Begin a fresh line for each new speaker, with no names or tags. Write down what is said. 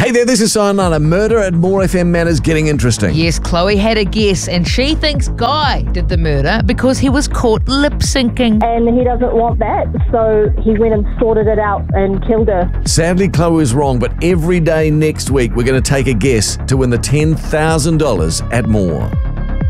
Hey there, this is Sayonara. Murder at More FM Matters getting interesting.
Yes, Chloe had a guess, and she thinks Guy did the murder because he was caught lip-syncing.
And he doesn't want that, so he went and sorted it out and killed her.
Sadly, Chloe is wrong, but every day next week we're going to take a guess to win the $10,000 at More.